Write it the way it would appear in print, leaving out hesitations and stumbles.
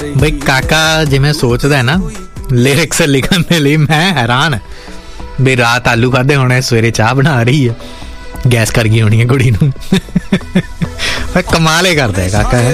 ਬਈ ਕਾਕਾ ਜਿਵੇਂ ਸੋਚਦਾ ਨਾ ਲਿਰਿਕਸ ਲਿਖਣ ਦੇ ਲਈ, ਮੈਂ ਹੈਰਾਨ ਵੀ ਰਾਤ ਆਲੂ ਖਾਧੇ ਹੋਣੇ, ਸਵੇਰੇ ਚਾਹ ਬਣਾ ਰਹੀ ਹੈ, ਗੈਸ ਕਰ ਗਈ ਹੋਣੀ ਹੈ ਕੁੜੀ ਨੂੰ। ਕਮਾਲ ਹੀ ਕਰਦਾ ਹੈ ਕਾਕਾ।